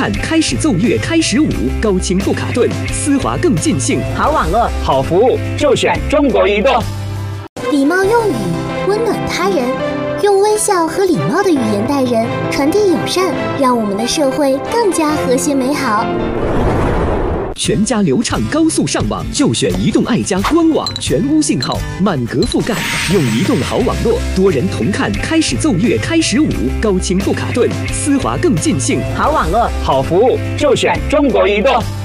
看，开始奏乐，开始舞，高清不卡顿，丝滑更尽兴。 好网络，好服务，就选中国移动。 礼貌用语，温暖他人，用微笑和礼貌的语言待人，传递友善，让我们的社会更加和谐美好。 全家流畅高速上网，就选移动爱家官网，全屋信号，满格覆盖。用移动好网络，多人同看，开始奏乐，开始舞，高清不卡顿，丝滑更尽兴。 好网络，好服务，就选中国移动。